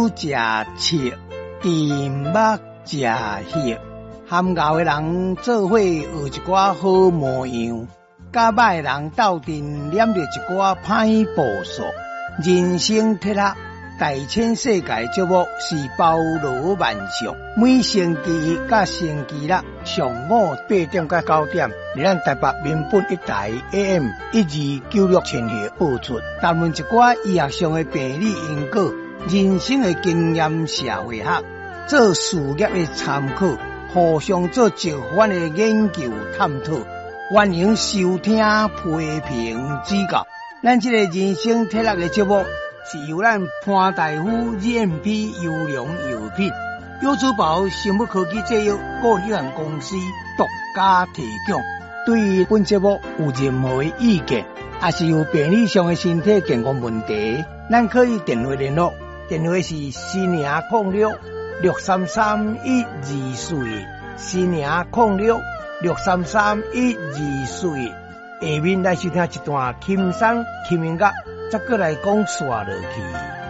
食切，甜目食血，含熬的人做伙学一寡好模样，甲歹人斗阵念着一寡歹步数。人生铁盒，大千世界节目是包罗万象，每星期一甲星期六上午8点到9点，伫咱台北民本一台 AM1296全线播出，谈论一寡医学上的病理因果、人生的经验、社会学、做事业的参考，互相做直反的研究探讨。欢迎收听、批评、指教。咱这个人生铁盒的节目是由咱潘大夫 GMP 优良药品优珠宝生物科技制药股份有限公司独家提供。对于本节目有任何的意见，也是有病理上的身体健康问题，咱可以电话联络，电话是4006633124，4006633124。下面来收听一段轻松轻音乐，再过来讲刷落去。